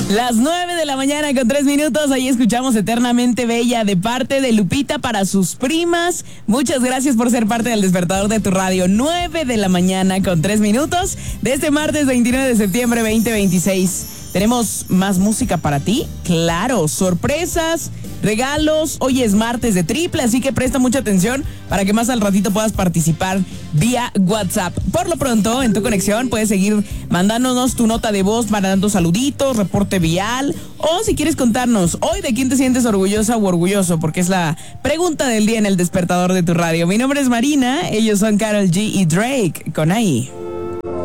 Las 9 de la mañana con 3 minutos, ahí escuchamos Eternamente Bella de parte de Lupita para sus primas. Muchas gracias por ser parte del despertador de tu radio. 9 de la mañana con 3 minutos de este martes 29 de septiembre 2026. ¿Tenemos más música para ti? Claro, sorpresas, regalos. Hoy es martes de triple, así que presta mucha atención para que más al ratito puedas participar vía WhatsApp. Por lo pronto, en tu conexión puedes seguir mandándonos tu nota de voz, mandando saluditos, reporte vial, o si quieres contarnos hoy de quién te sientes orgullosa o orgulloso, porque es la pregunta del día en el despertador de tu radio. Mi nombre es Marina, ellos son Karol G y Drake con Ahí.